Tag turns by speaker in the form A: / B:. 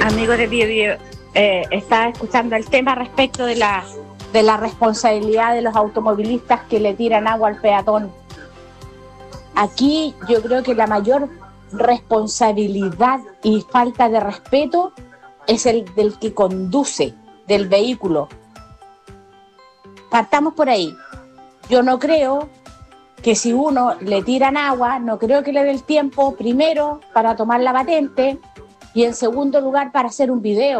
A: Amigos de Bio Bio, estaba escuchando el tema respecto de la responsabilidad de los automovilistas que le tiran agua al peatón. Aquí yo creo que la mayor responsabilidad y falta de respeto es el del que conduce del vehículo. Partamos por ahí. Yo no creo que si uno le tiran agua, no creo que le dé el tiempo, primero, para tomar la patente y en segundo lugar, para hacer un video.